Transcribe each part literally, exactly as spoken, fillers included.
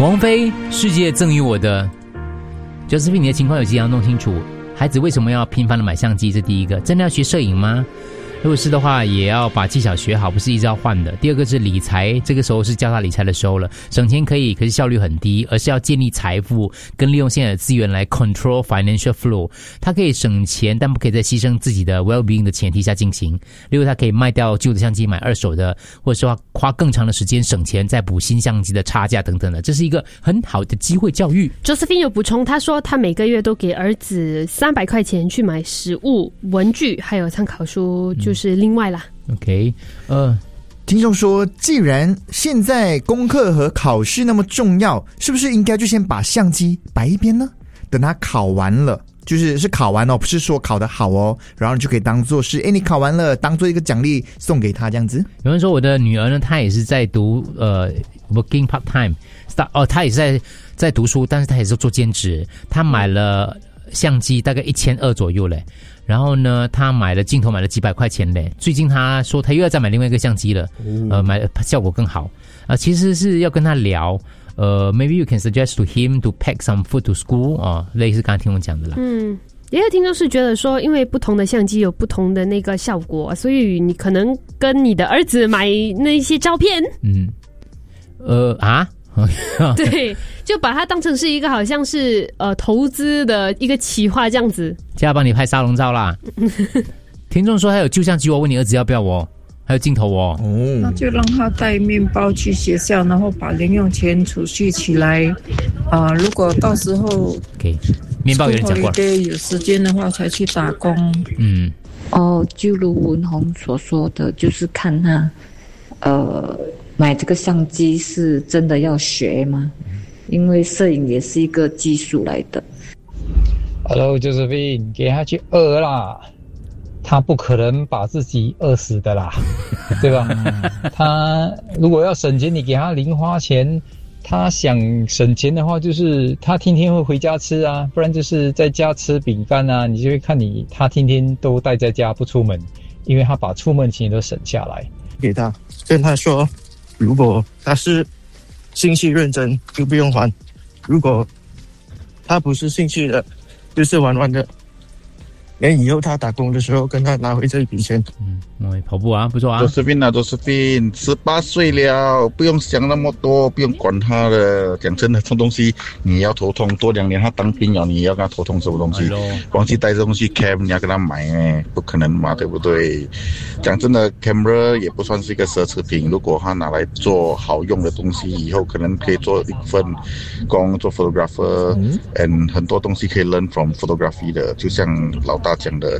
王菲，世界赠予我的。Josephine，你的情况有几样弄清楚？孩子为什么要频繁的买相机？这第一个，真的要学摄影吗？如果是的话，也要把技巧学好，不是一直要换的。第二个是理财，这个时候是教他理财的时候了。省钱可以，可是效率很低，而是要建立财富，跟利用现在的资源来 control financial flow。他可以省钱，但不可以在牺牲自己的 well-being 的前提下进行。例如，他可以卖掉旧的相机，买二手的，或者说花更长的时间省钱，再补新相机的差价等等的。这是一个很好的机会教育。 Josephine 有补充，他说他每个月都给儿子三百块钱去买食物、文具，还有参考书。就就是另外啦。 OK， 呃， 听众说，既然现在功课和考试那么重要，是不是应该就先把相机摆一边呢？等他考完了，就是是考完哦，不是说考得好哦，然后你就可以当做是，哎，你考完了，当做一个奖励送给他这样子。 有人说我的女儿呢，她也是在读呃 working part time， 哦，她也是在在读书，但是她也是做兼职，她买了相机大概一千二左右嘞。然后呢，他买了镜头，买了几百块钱嘞。最近他说他又要再买另外一个相机了，嗯、呃，买效果更好。啊、呃，其实是要跟他聊，呃 ，maybe you can suggest to him to pack some food to school 啊、哦，类似刚才听我讲的啦。 嗯，也有听众是觉得说，因为不同的相机有不同的那个效果，所以你可能跟你的儿子买那些照片。 嗯，呃啊。 对，就把它当成是一个好像是呃投资的一个企划这样子。 叫他帮你拍沙龙照啦。听众说还有旧相机哦，问你儿子要不要哦，还有镜头哦。 哦，那就让他带面包去学校，然后把零用钱储蓄起来。啊、呃，如果到时候给、okay. 面包有人讲过了， 有时间的话才去打工。 嗯， 哦，就如文宏所说的，就是看他呃。买这个相机是真的要学吗？因为摄影也是一个技术来的。 Hello， Josephine， 给他去饿啦，他不可能把自己饿死的啦，对吧？他如果要省钱，你给他零花钱，他想省钱的话，就是他天天会回家吃啊，不然就是在家吃饼干啊，你就会看你他天天都待在家不出门，因为他把出门钱都省下来。 给他跟他说。如果他是兴趣认真，就不用还；如果他不是兴趣的，就是玩玩的。连以后他打工的时候，跟他拿回这一笔钱。 嗯，跑步啊，不错啊。 Josephine 啊 ，Josephine， 十八岁了，不用想那么多，不用管他的。讲真的，这东西你要头痛，多两年他当兵了，你要跟他头痛什么东西？忘记带这东西 cam， 你要跟他买哎，不可能嘛，对不对？讲真的 ，camera 也不算是一个奢侈品，如果他拿来做好用的东西，以后可能可以做一份工，做 photographer， and 很多东西可以 learn from photography 的，就像老大讲的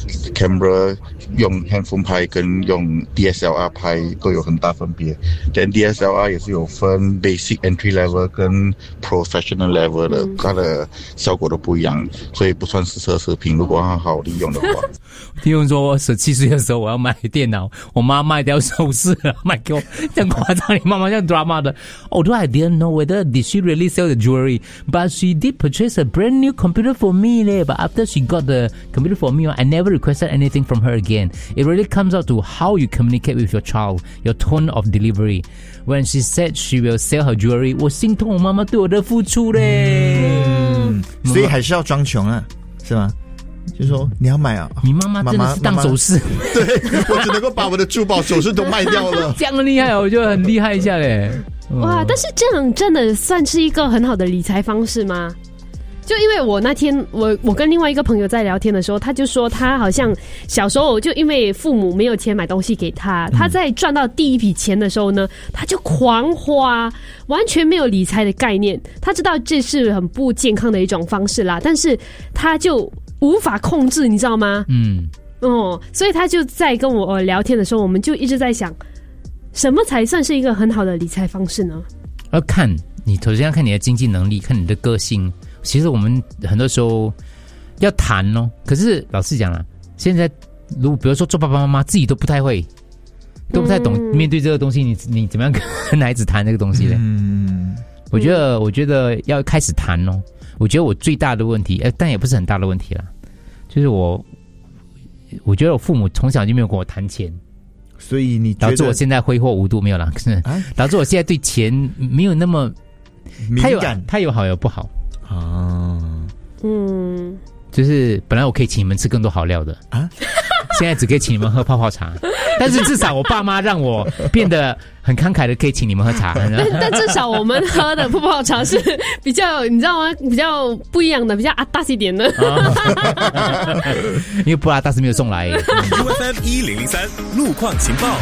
camera 用 handphone 拍跟用 D S L R 拍都有很大分别，但 D S L R 也是有分 basic entry level 跟 professional level 的，它的效果都不一样，所以不算是奢侈品，如果它好好利用的话。 听众说我十七岁的时候我要买电脑，我妈卖掉首饰了，卖给我，这样夸张，你妈妈像 drama 的。Although I didn't know whether did she really sell the jewelry, but she did purchase a brand new computer for me. But after she got the computer for me, I never requested anything from her again. It really comes out to how you communicate with your child, your tone of delivery. When she said she will sell her jewelry, 我心痛我妈妈对我的付出嘞。 嗯，所以还是要装穷啊，是吗？就说你要买啊， 你妈妈真的是当首饰， 对，我只能够把我的珠宝首饰都卖掉了。 这样厉害，我就很厉害一下嘞。 哇，但是这样真的算是一个很好的理财方式吗？就因为我那天我我跟另外一个朋友在聊天的时候，他就说他好像小时候就因为父母没有钱买东西给他，他在赚到第一笔钱的时候呢，他就狂花，完全没有理财的概念。他知道这是很不健康的一种方式啦，但是他就无法控制，你知道吗？嗯，哦，所以他就在跟我聊天的时候，我们就一直在想，什么才算是一个很好的理财方式呢？ 要看你首先要看你的经济能力，看你的个性。其实我们很多时候要谈哦，可是老实讲啦，现在如果比如说做爸爸妈妈自己都不太会，都不太懂面对这个东西，你你怎么样跟孩子谈这个东西呢？嗯，我觉得我觉得要开始谈哦。我觉得我最大的问题，呃，但也不是很大的问题啦，就是我我觉得我父母从小就没有跟我谈钱， 所以你觉得导致我现在挥霍无度，没有啦，可是、啊、导致我现在对钱没有那么。 敏它有感， 它有好有不好啊。 嗯， 就是本来我可以请你们吃更多好料的啊，现在只可以请你们喝泡泡茶。但是至少我爸妈让我变得很慷慨的，可以请你们喝茶。 但但至少我们喝的泡泡茶是比较，你知道吗？比较不一样的，比较阿大一点的。 因为布拉大师没有送来。 U F M 一零零三路况情报。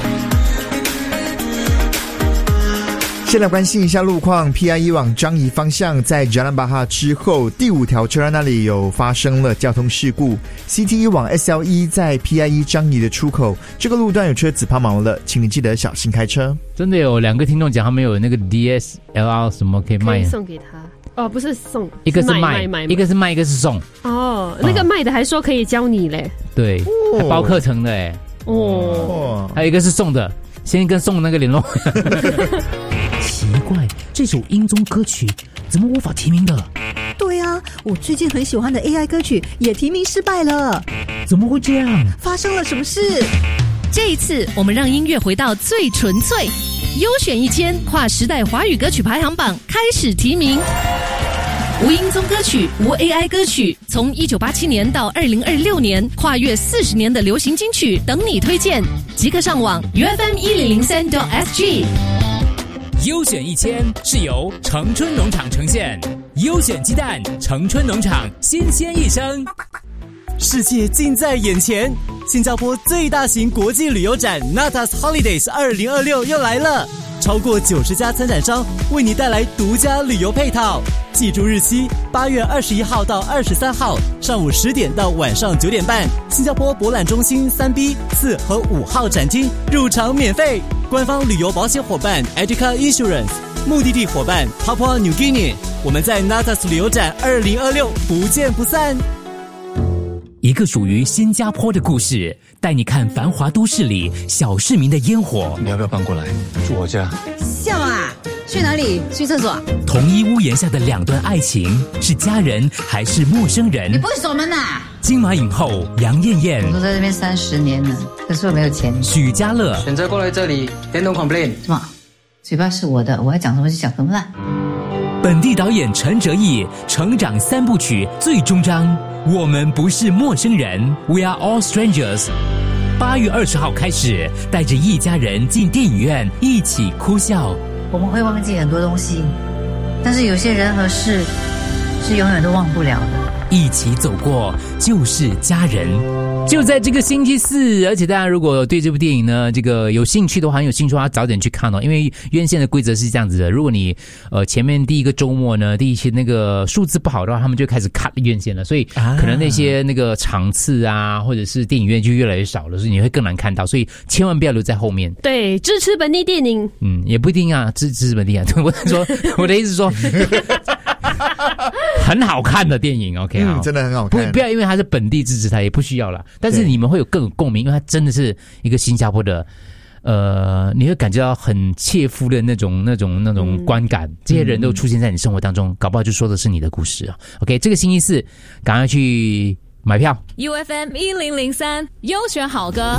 先来关心一下路况 ，P I E 往樟宜方向，在 Jalan Bahar 之后，第五条车站那里有发生了交通事故。C T E 往 S L E 在 P I E 樟宜的出口，这个路段有车子抛锚了，请你记得小心开车。 真的有两个听众讲，他们有那个 D S L R 什么可以卖， 可以送给他。哦，不是送， 一个是卖， 卖，一个是卖，一个是送。 哦，那个卖的还说可以教你嘞。 对，还包课程的哎。 哦， 还有一个是送的，先跟送那个联络。 奇怪，这首英宗歌曲怎么无法提名的？ 对啊，我最近很喜欢的 A I 歌曲也提名失败了。 怎么会这样？ 发生了什么事？ 这一次，我们让音乐回到最纯粹，优选一千跨时代华语歌曲排行榜开始提名。无英宗歌曲，无 A I 歌曲，从一九八七年到二零二六年，跨越四十年的流行金曲等你推荐。即刻上网 U F M 一零零三 点 S G。 优选一千是由成春农场呈现，优选鸡蛋，成春农场新鲜一生。 世界近在眼前，新加坡最大型国际旅游展 Natas Holidays 二零二六又来了，超过九十家参展商为你带来独家旅游配套。记住日期，八月二十一号到二十三号，上午十点到晚上九点半，新加坡博览中心三 B、四和五号展厅入场免费。官方旅游保险伙伴 Educa Insurance， 目的地伙伴 Papua New Guinea。我们在 Natas 旅游展二零二六不见不散。 一个属于新加坡的故事，带你看繁华都市里小市民的烟火。 你要不要搬过来住我家？ 笑啊！去哪里？去厕所？ 同一屋檐下的两段爱情，是家人还是陌生人？ 你不会锁门啊？ 金马影后杨艳艳， 我都在这边三十年了，可是我没有钱。 许家乐选择过来这里，电动 complain。 什么？嘴巴是我的，我要讲什么就讲什么啦。 本地导演陈哲艺成长三部曲最终章，我们不是陌生人 ，We are all strangers。八月二十号开始，带着一家人进电影院一起哭笑。 我们会忘记很多东西，但是有些人和事是永远都忘不了的。 一起走过就是家人。 就在这个星期四，而且大家如果对这部电影呢，这个有兴趣的话，很有兴趣的话，早点去看哦。因为院线的规则是这样子的，如果你呃前面第一个周末呢，第一期那个数字不好的话，他们就开始 cut 院线了，所以可能那些那个场次啊，或者是电影院就越来越少了，所以你会更难看到，所以千万不要留在后面。 对，支持本地电影。 嗯，也不一定啊，支支持本地啊。我是说，我的意思是说。很好看的电影 ，OK 啊、 嗯，真的很好看。 不不要因为它是本地支持它，也不需要啦。但是你们会有更有共鸣，因为它真的是一个新加坡的，呃，你会感觉到很切肤的那种、那种、那种观感。嗯、这些人都出现在你生活当中，搞不好就说的是你的故事啊。OK， 这个星期四赶快去买票。 U F M 一零零三优选好歌。